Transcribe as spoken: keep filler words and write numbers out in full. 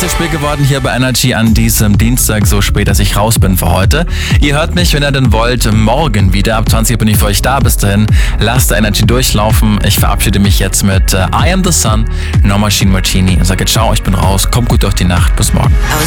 zu spät geworden hier bei Energy an diesem Dienstag, so spät, dass ich raus bin für heute. Ihr hört mich, wenn ihr denn wollt, morgen wieder. Ab zwanzig Uhr bin ich für euch da. Bis dahin, lasst Energy durchlaufen. Ich verabschiede mich jetzt mit uh, I Am The Sun, No Machine Martini und sage ciao, ich bin raus. Kommt gut durch die Nacht. Bis morgen.